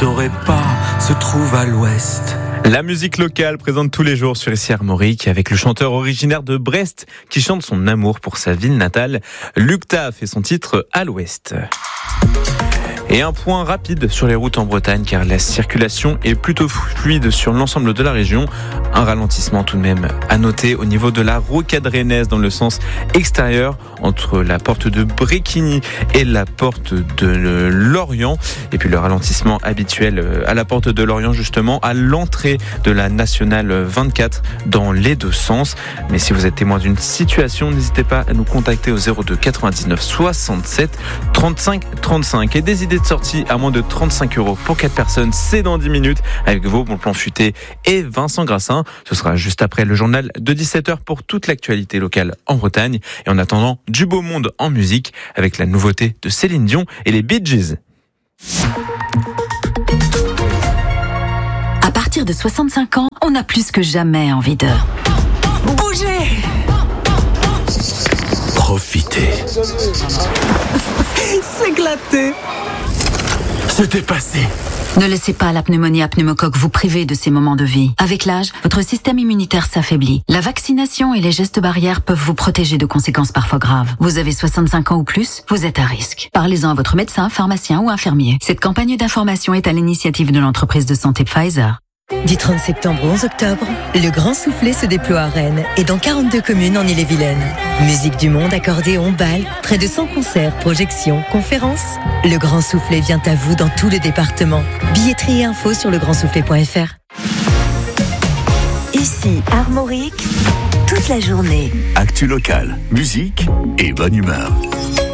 saurais pas, se trouve à l'ouest. La musique locale présente tous les jours sur ici Armorique avec le chanteur originaire de Brest qui chante son amour pour sa ville natale. Luc Taff et son titre À l'Ouest. Et un point rapide sur les routes en Bretagne car la circulation est plutôt fluide sur l'ensemble de la région. Un ralentissement tout de même à noter au niveau de la rocade rennaise dans le sens extérieur entre la porte de Bréquigny et la porte de Lorient. Et puis le ralentissement habituel à la porte de Lorient justement à l'entrée de la nationale 24 dans les deux sens. Mais si vous êtes témoin d'une situation, n'hésitez pas à nous contacter au 02 99 67 35 35. Et des idées de sortie à moins de 35 € pour 4 personnes, c'est dans 10 minutes avec vos bons plans futés et Vincent Grassin. Ce sera juste après le journal de 17h pour toute l'actualité locale en Bretagne. Et en attendant, du beau monde en musique avec la nouveauté de Céline Dion et les Bee Gees. À partir de 65 ans, on a plus que jamais envie de bouger, Profiter. s'éclater. Se dépasser. Ne laissez pas la pneumonie à pneumocoque vous priver de ces moments de vie. Avec l'âge, votre système immunitaire s'affaiblit. La vaccination et les gestes barrières peuvent vous protéger de conséquences parfois graves. Vous avez 65 ans ou plus, vous êtes à risque. Parlez-en à votre médecin, pharmacien ou infirmier. Cette campagne d'information est à l'initiative de l'entreprise de santé Pfizer. Du 30 septembre au 11 octobre, le Grand Soufflet se déploie à Rennes et dans 42 communes en Ille-et-Vilaine. Musique du monde, accordéon, bal, près de 100 concerts, projections, conférences. Le Grand Soufflet vient à vous dans tout le département. Billetterie et infos sur legrandssoufflet.fr. Ici, Armorique, toute la journée. Actu locale, musique et bonne humeur.